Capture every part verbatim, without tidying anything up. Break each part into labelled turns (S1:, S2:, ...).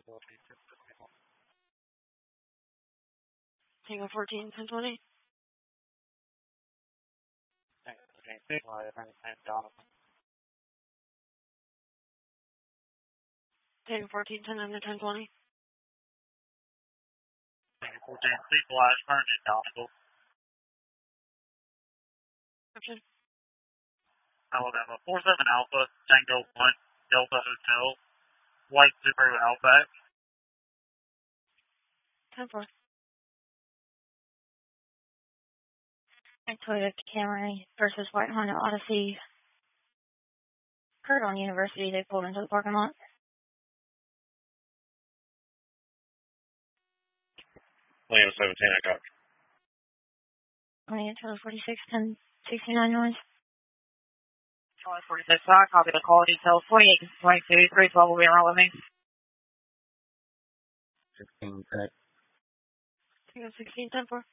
S1: Tango fourteen, ten twenty. Tango fourteen, ten under ten twenty.
S2: fourteen, Sequelize, Herndon, Downable.
S1: Option.
S2: Alabama, four seven Alpha, Tango one, Delta Hotel, White Subaru Outback.
S1: ten four.
S3: Toyota Camry versus White Honda Odyssey. Occurred on University. They pulled into the parking lot.
S2: Leo seventeen, I got.
S3: twenty-eight, forty-six, ten sixty-nine noise.
S4: forty-six, I copy the call details. twenty-eight, twenty-two, three twelve will be around with me.
S2: sixteen, connect.
S1: Tango sixteen, ten four.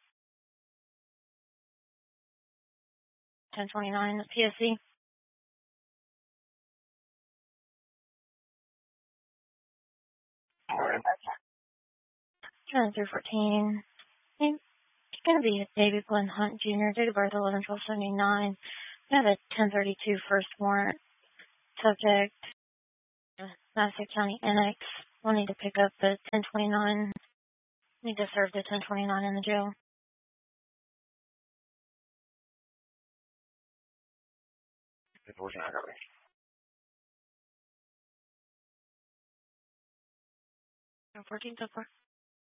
S3: ten twenty-nine, P S C. Turn through fourteen. It's going to be David Glenn Hunt Junior Date of birth eleven twelve seventy-nine. We have a ten thirty-two first warrant. Subject, Madison County Annex. We'll need to pick up the ten twenty-nine. Need to serve the ten twenty-nine in the jail.
S1: fourteen, ten four.